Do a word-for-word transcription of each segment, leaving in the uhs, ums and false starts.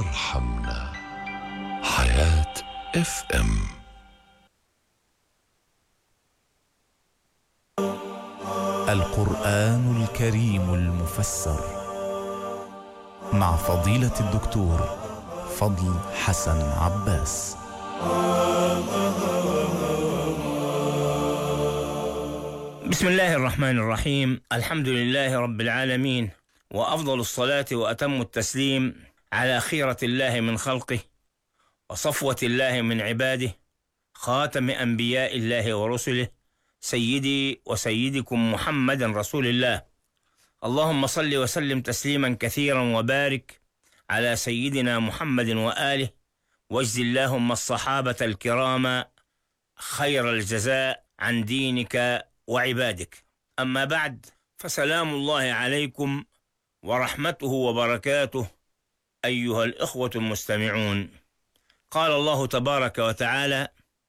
ارحمنا. حياة اف ام. القرآن الكريم المفسر مع فضيلة الدكتور فضل حسن عباس. بسم الله الرحمن الرحيم. الحمد لله رب العالمين، وأفضل الصلاة وأتم التسليم على خيرة الله من خلقه وصفوة الله من عباده، خاتم أنبياء الله ورسله، سيدي وسيدكم محمد رسول الله. اللهم صل وسلم تسليما كثيرا وبارك على سيدنا محمد وآله، واجز اللهم الصحابة الكرام خير الجزاء عن دينك وعبادك. أما بعد، فسلام الله عليكم ورحمته وبركاته أيها الإخوة المستمعون. قال الله تبارك وتعالى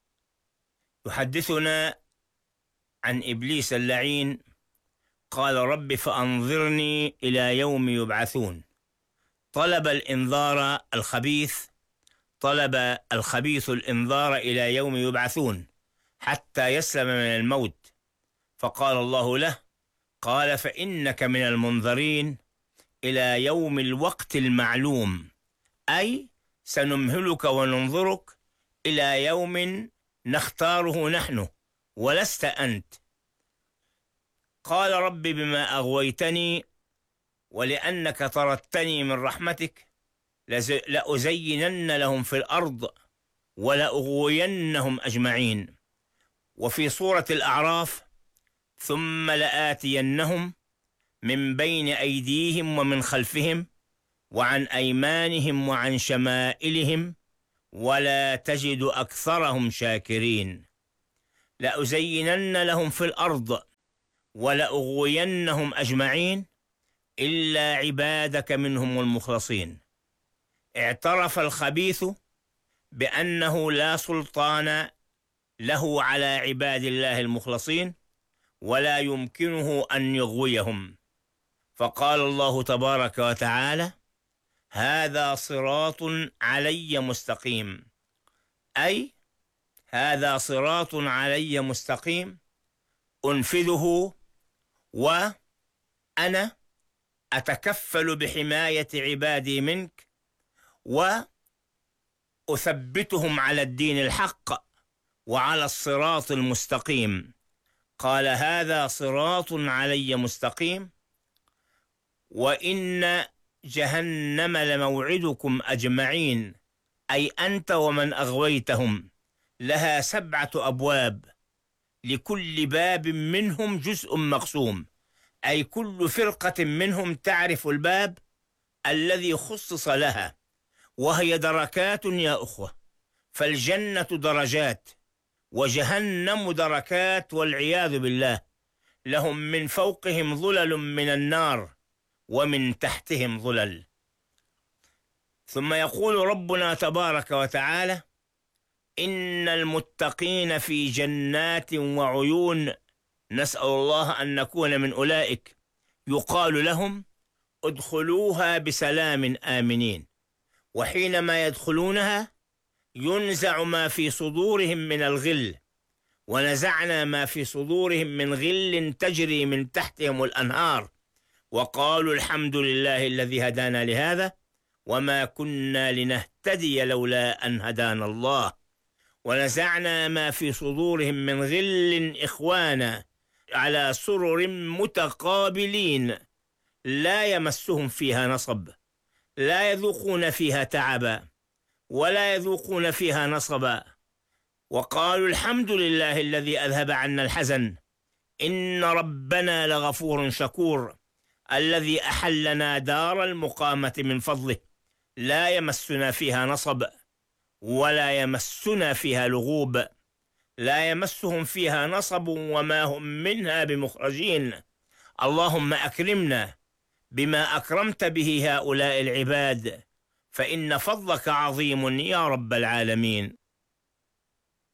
يحدثنا عن إبليس اللعين، قال رب فأنظرني إلى يوم يبعثون. طلب الإنذار الخبيث، طلب الخبيث الإنذار إلى يوم يبعثون حتى يسلم من الموت، فقال الله له قال فإنك من المنظرين إلى يوم الوقت المعلوم، أي سنمهلك وننظرك إلى يوم نختاره نحن ولست أنت. قال رب بما أغويتني ولأنك طردتني من رحمتك لأزينن لهم في الأرض ولأغوينهم أجمعين. وفي سورة الأعراف ثم لآتينهم من بين أيديهم ومن خلفهم وعن أيمانهم وعن شمائلهم ولا تجد أكثرهم شاكرين. لأزينن لهم في الأرض ولأغوينهم أجمعين إلا عبادك منهم المخلصين. اعترف الخبيث بأنه لا سلطان له على عباد الله المخلصين ولا يمكنه أن يغويهم، فقال الله تبارك وتعالى هذا صراط علي مستقيم، أي هذا صراط علي مستقيم أنفذه وأنا أتكفل بحماية عبادي منك وأثبتهم على الدين الحق وعلى الصراط المستقيم. قال هذا صراط علي مستقيم وإن جهنم لموعدكم أجمعين، أي أنت ومن أغويتهم، لها سبعة أبواب لكل باب منهم جزء مقسوم، أي كل فرقة منهم تعرف الباب الذي خصص لها، وهي دركات يا أخوة. فالجنة درجات وجهنم دركات والعياذ بالله. لهم من فوقهم ظلل من النار ومن تحتهم ظلل. ثم يقول ربنا تبارك وتعالى إن المتقين في جنات وعيون، نسأل الله أن نكون من أولئك. يقال لهم ادخلوها بسلام آمنين، وحينما يدخلونها ينزع ما في صدورهم من الغل، ونزعنا ما في صدورهم من غل تجري من تحتهم الأنهار، وقالوا الحمد لله الذي هدانا لهذا وما كنا لنهتدي لولا أن هدانا الله، ونزعنا ما في صدورهم من غل إخوانا على سرر متقابلين لا يمسهم فيها نصب، لا يذوقون فيها تعبا ولا يذوقون فيها نصبا. وقالوا الحمد لله الذي أذهب عنا الحزن إن ربنا لغفور شكور، الذي أحلنا دار المقامة من فضله لا يمسنا فيها نصب ولا يمسنا فيها لغوب، لا يمسهم فيها نصب وما هم منها بمخرجين. اللهم أكرمنا بما أكرمت به هؤلاء العباد، فإن فضلك عظيم يا رب العالمين.